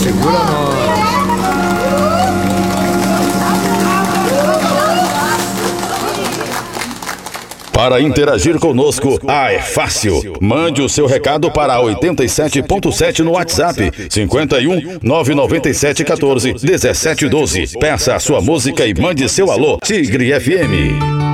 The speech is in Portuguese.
Segura nós. Para interagir conosco, é fácil. Mande o seu recado para 87.7 no WhatsApp, 51 997 14 17 12. Peça a sua música e mande seu alô. Tigre FM.